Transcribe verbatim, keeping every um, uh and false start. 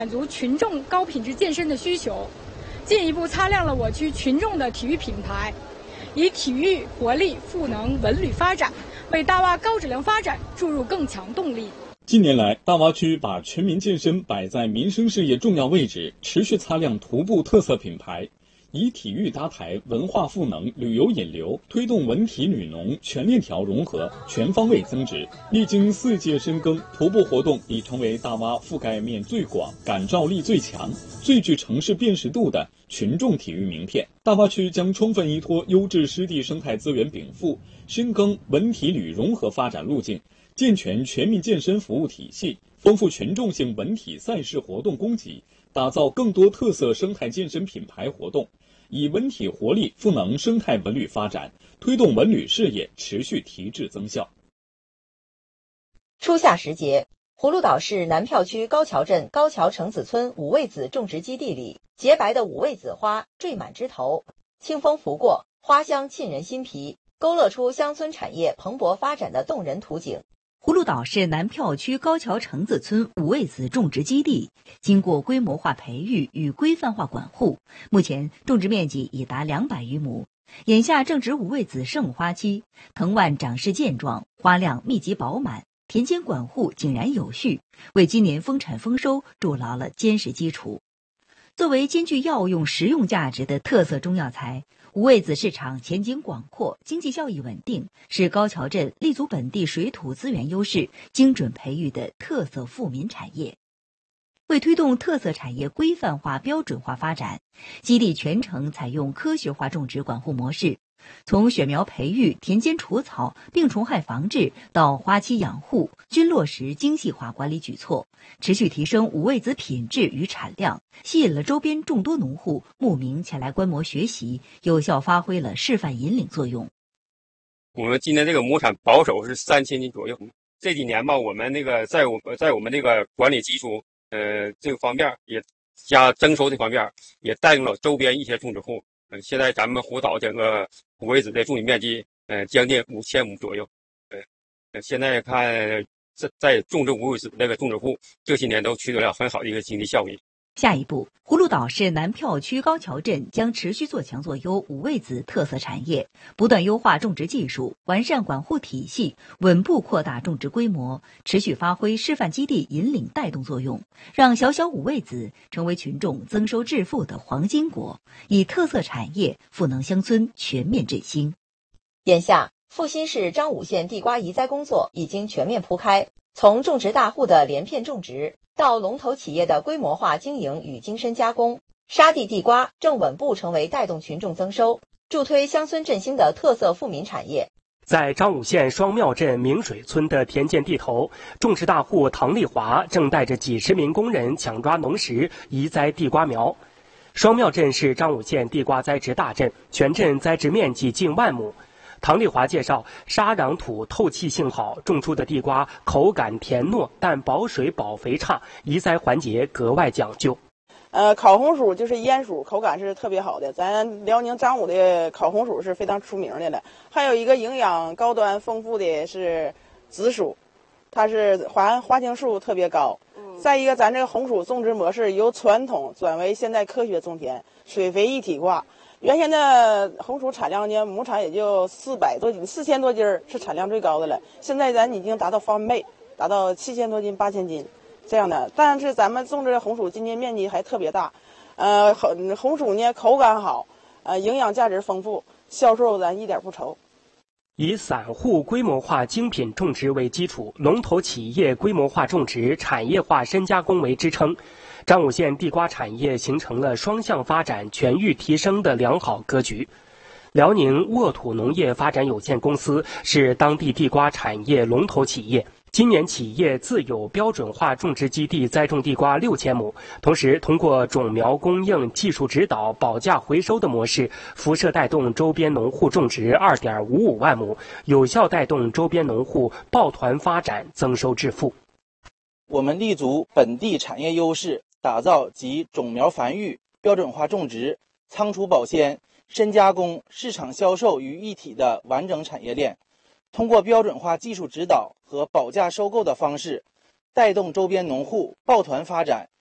满足群众高品质健身的需求，进一步擦亮了我区群众的体育品牌，以体育活力赋能文旅发展，为大洼高质量发展注入更强动力。 近年来，大洼区把全民健身摆在民生事业重要位置，持续擦亮徒步特色品牌，以体育搭台、文化赋能、旅游引流，推动文体旅农全链条融合、全方位增值。历经四届深耕，徒步活动已成为大洼覆盖面最广、感召力最强、最具城市辨识度的群众体育名片。大洼区将充分依托优质湿地生态资源禀赋，深耕文体旅融合发展路径，健全全民健身服务体系，丰富群众性文体赛事活动供给，打造更多特色生态健身品牌活动，以文体活力赋能生态文旅发展，推动文旅事业持续提质增效。 初夏时节，葫芦岛市南票区高桥镇高桥橙子村五味子种植基地里，洁白的五味子花缀满枝头，清风拂过，花香沁人心脾，勾勒出乡村产业蓬勃发展的动人图景。 葫芦岛市南票区高桥橙子村五味子种植基地经过规模化培育与规范化管护，目前种植面积已达两百余亩。眼下正值五味子盛花期，藤蔓长势健壮，花量密集饱满，田间管护井然有序，为今年丰产丰收筑牢了坚实基础。作为兼具药用实用价值的特色中药材，五味子市场前景广阔，经济效益稳定，是高桥镇立足本地水土资源优势，精准培育的特色富民产业。为推动特色产业规范化、标准化发展，基地全程采用科学化种植管护模式，从选苗培育、田间除草、病虫害防治到花期养护，均落实精细化管理举措，持续提升五味子品质与产量，吸引了周边众多农户慕名前来观摩学习，有效发挥了示范引领作用。 我们今年这个亩产保守是三千斤左右。这几年吧，我们那个在我在我们这个管理技术呃这个方面也加增收这方面也带动了周边一些种植户。呃，现在咱们葫芦岛整个五味子的种植面积呃将近五千亩左右。呃，现在看在在种植五味子那个种植户这些年都取得了很好的一个经济效益。 下一步，葫芦岛市南票区高桥镇将持续做强做优五味子特色产业，不断优化种植技术，完善管护体系，稳步扩大种植规模，持续发挥示范基地引领带动作用，让小小五味子成为群众增收致富的黄金国，以特色产业赋能乡村全面振兴。 眼下，阜新市张武县地瓜移栽工作已经全面铺开，从种植大户的连片种植到龙头企业的规模化经营与精深加工，沙地地瓜正稳步成为带动群众增收、助推乡村振兴的特色富民产业。 在张武县双庙镇明水村的田间地头，种植大户唐丽华正带着几十名工人抢抓农时移栽地瓜苗。双庙镇是张武县地瓜栽植大镇，全镇栽植面积近万亩。唐丽华介绍，沙壤土透气性好，种出的地瓜口感甜糯，但保水保肥差，移栽环节格外讲究。 呃，烤红薯就是烟薯，口感是特别好的。咱辽宁张武的烤红薯是非常出名的了。还有一个营养高端丰富的是紫薯，它是含花青素特别高。嗯、再一个，咱这个红薯种植模式由传统转为现在科学种田，水肥一体化。原先的红薯产量呢，亩产也就四百多斤，四千多斤是产量最高的了。现在咱已经达到翻倍，达到七千多斤、八千斤这样的。但是咱们种植的红薯今年面积还特别大，呃，红红薯呢口感好，呃，营养价值丰富，销售咱一点不愁。 以散户规模化精品种植为基础，龙头企业规模化种植、产业化深加工为支撑。张武县地瓜产业形成了双向发展、全域提升的良好格局。辽宁沃土农业发展有限公司是当地地瓜产业龙头企业，今年企业自有标准化种植基地栽种地瓜六千亩，同时通过种苗供应、技术指导、保价回收的模式，辐射带动周边农户种植二点五五万亩，有效带动周边农户抱团发展、增收致富。 我们立足本地产业优势，打造集种苗繁育、标准化种植、仓储保鲜、深加工、市场销售于一体的完整产业链，通过标准化技术指导和保价收购的方式，带动周边农户抱团发展，